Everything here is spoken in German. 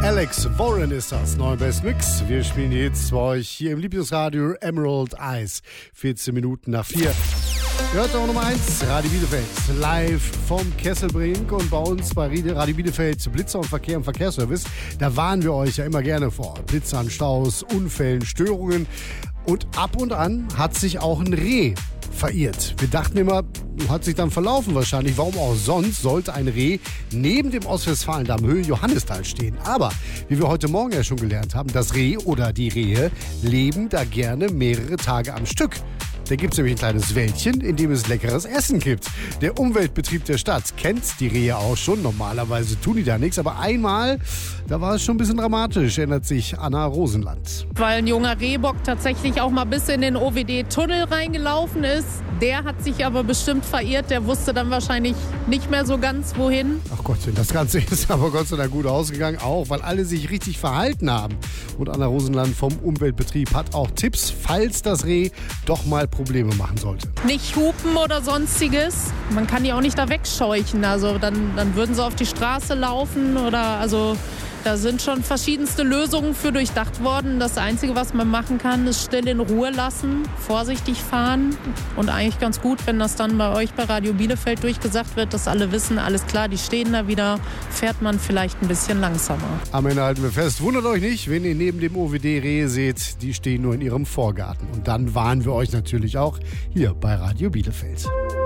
Alex Warren ist das, neuer Best Mix. Wir spielen jetzt bei euch hier im Lieblingsradio Emerald Eyes. 14 Minuten nach 4. Ihr hört auch Nummer 1, Radio Bielefeld, live vom Kesselbrink und bei uns bei Radio Bielefeld Blitzer und Verkehr im Verkehrsservice. Da warnen wir euch ja immer gerne vor Blitzern, Staus, Unfällen, Störungen. Und ab und an hat sich auch ein Reh verirrt. Wir dachten immer, hat sich dann verlaufen wahrscheinlich. Warum auch sonst sollte ein Reh neben dem Ostwestfalendamm Höhe Johannisthal stehen? Aber, wie wir heute Morgen ja schon gelernt haben, das Reh oder die Rehe leben da gerne mehrere Tage am Stück. Da gibt es nämlich ein kleines Wäldchen, in dem es leckeres Essen gibt. Der Umweltbetrieb der Stadt kennt die Rehe auch schon. Normalerweise tun die da nichts, aber einmal, da war es schon ein bisschen dramatisch, erinnert sich Anna Rosenland. Weil ein junger Rehbock tatsächlich auch mal bis in den OWD-Tunnel reingelaufen ist. Der hat sich aber bestimmt verirrt. Der wusste dann wahrscheinlich nicht mehr so ganz, wohin. Ach Gottchen, das Ganze ist aber Gott sei Dank gut ausgegangen. Auch, weil alle sich richtig verhalten haben. Und Anna Rosenland vom Umweltbetrieb hat auch Tipps, falls das Reh doch mal Probleme machen sollte. Nicht hupen oder sonstiges. Man kann die auch nicht da wegscheuchen. Also dann würden sie auf die Straße laufen oder also... Da sind schon verschiedenste Lösungen für durchdacht worden. Das Einzige, was man machen kann, ist still in Ruhe lassen, vorsichtig fahren. Und eigentlich ganz gut, wenn das dann bei euch bei Radio Bielefeld durchgesagt wird, dass alle wissen, alles klar, die stehen da wieder, fährt man vielleicht ein bisschen langsamer. Am Ende halten wir fest, wundert euch nicht, wenn ihr neben dem OWD Rehe seht, die stehen nur in ihrem Vorgarten. Und dann warnen wir euch natürlich auch hier bei Radio Bielefeld.